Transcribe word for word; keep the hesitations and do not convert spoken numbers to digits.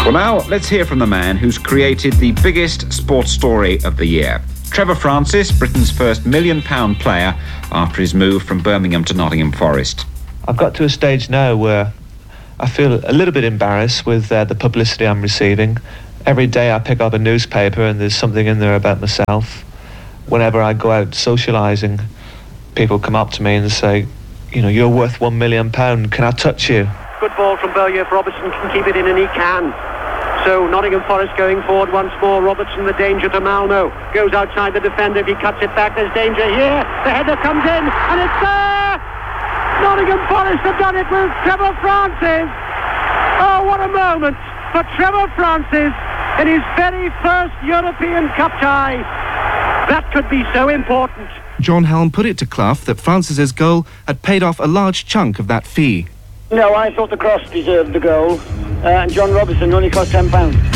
Well, now let's hear from the man who's created the biggest sports story of the year. Trevor Francis, Britain's first million-pound player after his move from Birmingham to Nottingham Forest. I've got to a stage now where I feel a little bit embarrassed with uh, the publicity I'm receiving. Every day I pick up a newspaper and there's something in there about myself. Whenever I go out socialising, people come up to me and say, you know, you're worth one million pounds, can I touch you? Good ball from Bowyer. If Robertson can keep it in, and he can. So Nottingham Forest going forward once more. Robertson, the danger to Malmo. Goes outside the defender. If he cuts it back, there's danger here. The header comes in, and it's there! Nottingham Forest have done it with Trevor Francis. Oh, what a moment for Trevor Francis in his very first European Cup tie. That could be so important. John Helm put it to Clough that Francis's goal had paid off a large chunk of that fee. No, I thought the Cross deserved the goal, uh, and John Robertson only cost ten pounds.